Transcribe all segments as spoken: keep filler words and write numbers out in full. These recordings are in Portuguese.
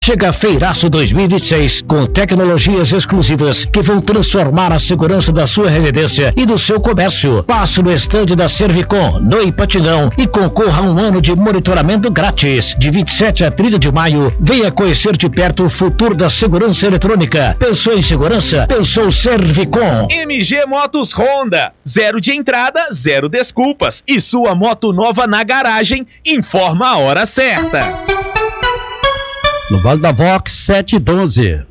Chega Feiraço dois mil e vinte e seis com tecnologias exclusivas que vão transformar a segurança da sua residência e do seu comércio. Passe no estande da Servicom, no Ipatingão, e concorra a um ano de monitoramento grátis. De vinte e sete a trinta de maio, venha conhecer de perto o futuro da segurança eletrônica. Pensou em segurança? Pensou Servicom. M G Motos Honda, zero de entrada, zero desculpas. E sua moto nova na garagem, informa a hora certa. No Vale da Vox, sete e doze.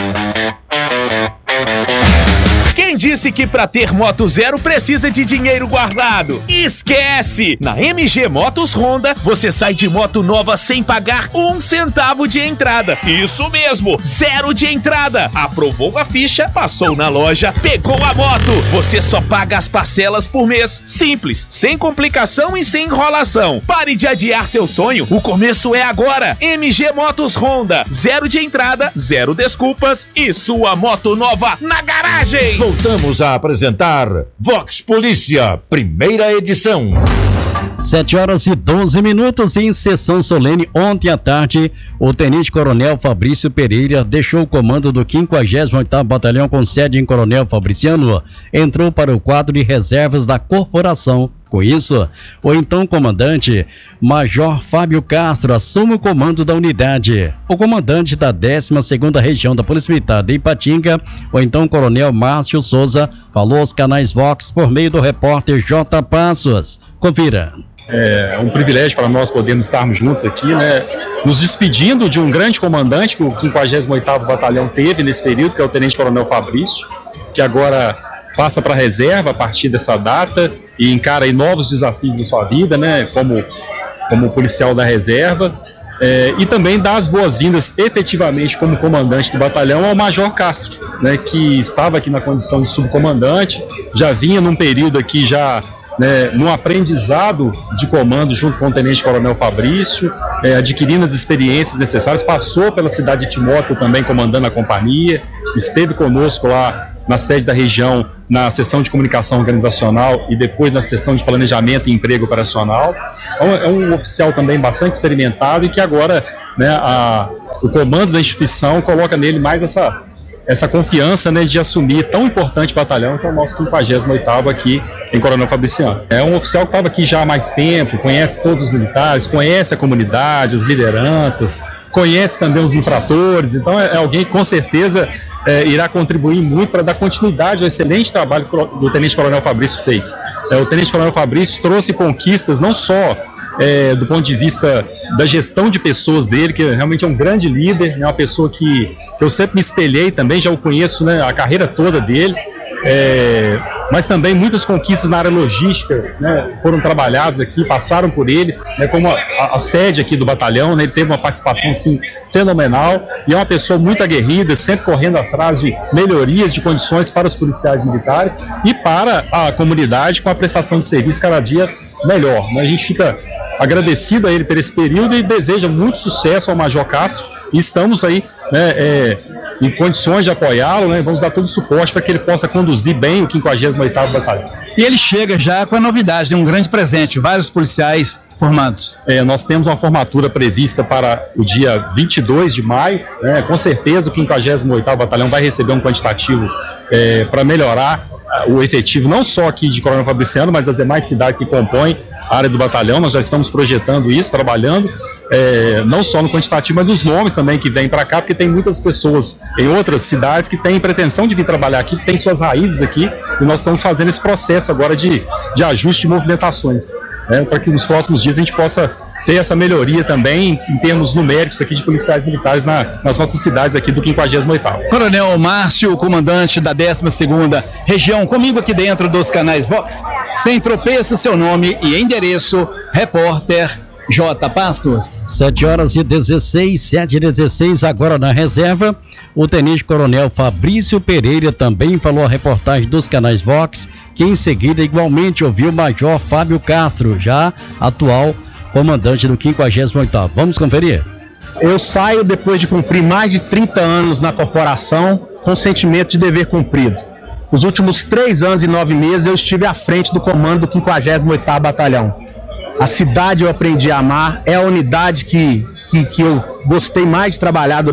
Quem disse que para ter moto zero precisa de dinheiro guardado? Esquece! Na M G Motos Honda, você sai de moto nova sem pagar um centavo de entrada. Isso mesmo, zero de entrada. Aprovou a ficha, passou na loja, pegou a moto. Você só paga as parcelas por mês. Simples, sem complicação e sem enrolação. Pare de adiar seu sonho, o começo é agora. M G Motos Honda, zero de entrada, zero desculpas e sua moto nova na garagem. Voltamos a apresentar Vox Polícia, primeira edição. sete horas e doze minutos. Em sessão solene ontem à tarde, o tenente-coronel Fabrício Pereira deixou o comando do quinquagésimo oitavo Batalhão com sede em Coronel Fabriciano, entrou para o quadro de reservas da corporação. Com isso, o então comandante, Major Fábio Castro, assume o comando da unidade. O comandante da décima segunda Região da Polícia Militar de Ipatinga, o então coronel Márcio Souza, falou aos canais Vox por meio do repórter J. Passos. Confira. É um privilégio para nós podermos estarmos juntos aqui, né? Nos despedindo de um grande comandante que o quinquagésimo oitavo Batalhão teve nesse período, que é o tenente-coronel Fabrício, que agora passa para a reserva a partir dessa data e encara aí novos desafios da sua vida, né? Como, como policial da reserva. É, e também dar as boas-vindas efetivamente como comandante do batalhão ao Major Castro, né? Que estava aqui na condição de subcomandante, já vinha num período aqui já... Né, num aprendizado de comando junto com o tenente-coronel Fabrício, é, adquirindo as experiências necessárias, passou pela cidade de Timóteo também comandando a companhia, esteve conosco lá na sede da região, na sessão de comunicação organizacional e depois na sessão de planejamento e emprego operacional. Então, é um oficial também bastante experimentado e que agora, né, a, o comando da instituição coloca nele mais essa... essa confiança, né, de assumir tão importante batalhão que é o nosso quinquagésimo oitavo aqui em Coronel Fabriciano. É um oficial que estava aqui já há mais tempo, conhece todos os militares, conhece a comunidade, as lideranças, conhece também os infratores, então é alguém que com certeza é, irá contribuir muito para dar continuidade ao excelente trabalho que o tenente-coronel Fabrício fez. É, o tenente-coronel Fabrício trouxe conquistas não só É, do ponto de vista da gestão de pessoas dele, que realmente é um grande líder, é uma pessoa que, que eu sempre me espelhei também, já o conheço, né, a carreira toda dele, é, mas também muitas conquistas na área logística, né, foram trabalhadas aqui, passaram por ele, né, como a, a, a sede aqui do batalhão, né, ele teve uma participação assim, fenomenal e é uma pessoa muito aguerrida, sempre correndo atrás de melhorias de condições para os policiais militares e para a comunidade com a prestação de serviço cada dia melhor, né? A gente fica agradecido a ele por esse período e deseja muito sucesso ao Major Castro e estamos aí, né, é, em condições de apoiá-lo, né, vamos dar todo o suporte para que ele possa conduzir bem o quinquagésimo oitavo Batalhão. E ele chega já com a novidade, né, um grande presente, vários policiais formados. É, nós temos uma formatura prevista para o dia vinte e dois de maio, né, com certeza o quinquagésimo oitavo Batalhão vai receber um quantitativo é, para melhorar o efetivo não só aqui de Coronel Fabriciano, mas das demais cidades que compõem a área do batalhão. Nós já estamos projetando isso, trabalhando, é, não só no quantitativo, mas nos nomes também que vêm para cá, porque tem muitas pessoas em outras cidades que têm pretensão de vir trabalhar aqui, que têm suas raízes aqui, e nós estamos fazendo esse processo agora de, de ajuste de movimentações, né, para que nos próximos dias a gente possa ter essa melhoria também em termos numéricos aqui de policiais militares na, nas nossas cidades aqui do quinquagésimo oitavo. Coronel Márcio, comandante da décima segunda Região, comigo aqui dentro dos canais Vox, sem tropeço, seu nome e endereço, repórter J. Passos. sete horas e dezesseis, sete e dezesseis, agora na reserva, o tenente-coronel Fabrício Pereira também falou a reportagem dos canais Vox, que em seguida igualmente ouviu o Major Fábio Castro, já atual comandante do quinquagésimo oitavo. Vamos conferir? Eu saio depois de cumprir mais de trinta anos na corporação com sentimento de dever cumprido. Nos últimos três anos e nove meses eu estive à frente do comando do quinquagésimo oitavo Batalhão. A cidade eu aprendi a amar, é a unidade que, que, que eu gostei mais de trabalhar